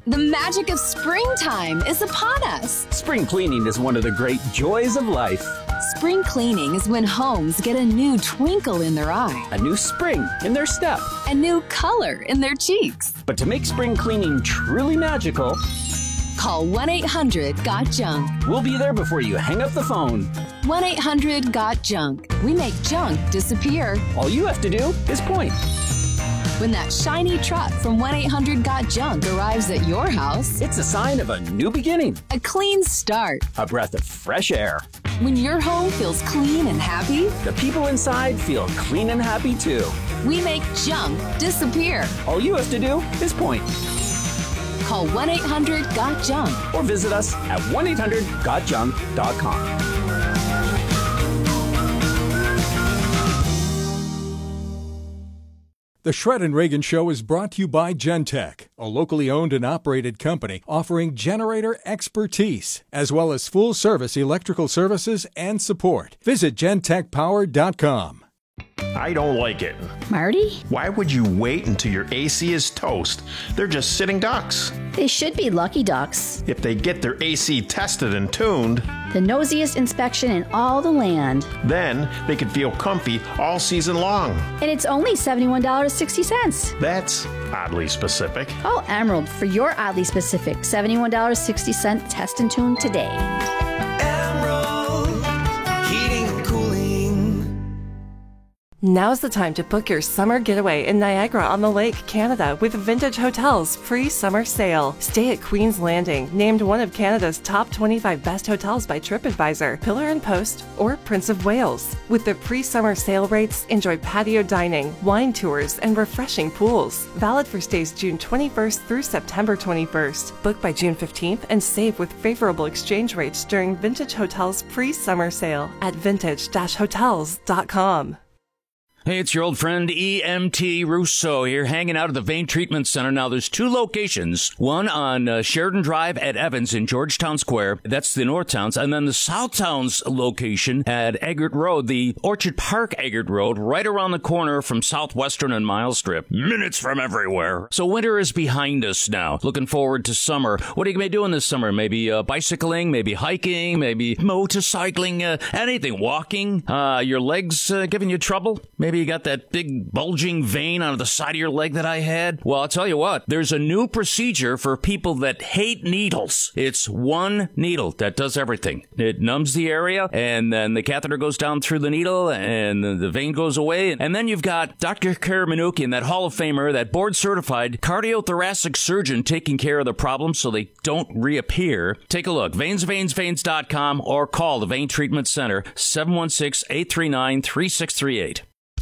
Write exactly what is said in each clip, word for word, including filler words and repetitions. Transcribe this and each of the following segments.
The magic of springtime is upon us. Spring cleaning is one of the great joys of life. Spring cleaning is when homes get a new twinkle in their eye, A new spring in their step. a new color in their cheeks. But to make spring cleaning truly magical, Call one eight hundred got junk. we'll be there before you hang up the phone. one eight hundred got junk. We make junk disappear. All you have to do is point. When that shiny truck from one eight hundred got junk arrives at your house, It's a sign of a new beginning, a clean start. a breath of fresh air. When your home feels clean and happy, The people inside feel clean and happy too. we make junk disappear. All you have to do is point Call one eight hundred got junk. or visit us at one eight hundred got junk dot com. The Shred and Reagan Show is brought to you by Gentech, a locally owned and operated company offering generator expertise, as well as full-service electrical services and support. Visit gentech power dot com. I don't like it. Marty? Why would you wait until your A C is toast? They're just sitting ducks. They should be lucky ducks. If they get their A C tested and tuned, The nosiest inspection in all the land. then they can feel comfy all season long. And it's only seventy-one dollars and sixty cents. That's oddly specific. Call Emerald for your oddly specific seventy-one dollars and sixty cents test and tune today. Emerald Heating and Cooling. Now's the time to book your summer getaway in Niagara-on-the-Lake, Canada with Vintage Hotels pre-summer sale. Stay at Queen's Landing, named one of Canada's top twenty-five best hotels by TripAdvisor, Pillar and Post, or Prince of Wales. With the pre-summer sale rates, enjoy patio dining, wine tours, and refreshing pools. Valid for stays June twenty-first through September twenty-first. Book by June fifteenth and save with favorable exchange rates during Vintage Hotels pre-summer sale at vintage dash hotels dot com. Hey, it's your old friend E M T Russo here, hanging out at the Vein Treatment Center. Now, there's two locations. One on uh, Sheridan Drive at Evans in Georgetown Square. That's the North Towns. And then the South Towns location at Eggert Road, the Orchard Park Eggert Road, right around the corner from Southwestern and Miles Strip. Minutes from everywhere. So winter is behind us now. Looking forward to summer. What are you going to be doing this summer? Maybe uh, bicycling, maybe hiking, maybe motorcycling, uh, anything. Walking? Uh, your legs uh, giving you trouble? Maybe you got that big bulging vein on the side of your leg that I had? Well, I'll tell you what, there's a new procedure for people that hate needles. It's one needle that does everything. It numbs the area, and then the catheter goes down through the needle, and the vein goes away. And then you've got Doctor Kara Minukian, that Hall of Famer, that board-certified cardiothoracic surgeon taking care of the problem so they don't reappear. Take a look, veins veins veins dot com, or call the Vein Treatment Center, seven one six, eight three nine, three six three eight.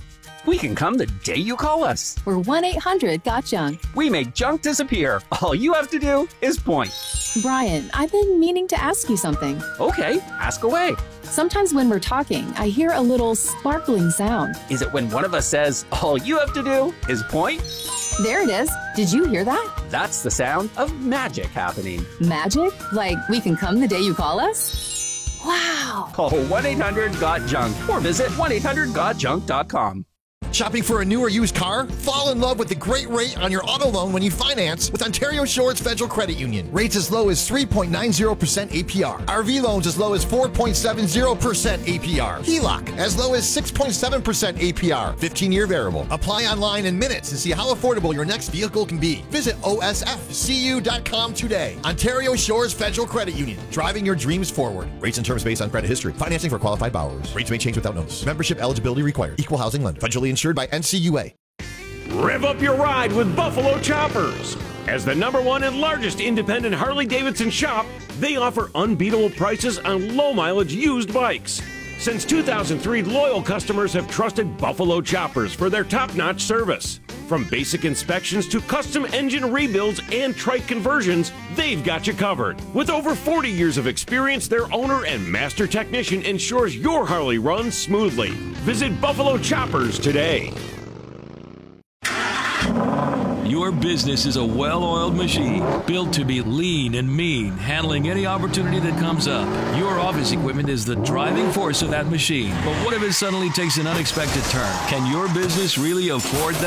We can come the day you call us. We're one eight hundred got junk. We make junk disappear. All you have to do is point. Brian, I've been meaning to ask you something. Okay, ask away. Sometimes when we're talking, I hear a little sparkling sound. Is it when one of us says, all you have to do is point? There it is. Did you hear that? That's the sound of magic happening. Magic? Like we can come the day you call us? Wow. Call one eight hundred got junk or visit one eight hundred got junk dot com. Shopping for a new or used car? Fall in love with the great rate on your auto loan when you finance with Ontario Shores Federal Credit Union. Rates as low as three point nine zero percent A P R. R V loans as low as four point seven zero percent A P R. H E L O C as low as six point seven percent A P R. fifteen-year variable. Apply online in minutes and see how affordable your next vehicle can be. Visit O S F C U dot com today. Ontario Shores Federal Credit Union. Driving your dreams forward. Rates and terms based on credit history. Financing for qualified borrowers. Rates may change without notice. Membership eligibility required. Equal housing lender. Federally insured by N C U A. Rev up your ride with Buffalo Choppers. As the number one and largest independent Harley-Davidson shop, they offer unbeatable prices on low-mileage used bikes. Since two thousand three, loyal customers have trusted Buffalo Choppers for their top-notch service. From basic inspections to custom engine rebuilds and trike conversions, they've got you covered. With over forty years of experience, their owner and master technician ensures your Harley runs smoothly. Visit Buffalo Choppers today. Your business is a well-oiled machine, built to be lean and mean, handling any opportunity that comes up. Your office equipment is the driving force of that machine. But what if it suddenly takes an unexpected turn? Can your business really afford that?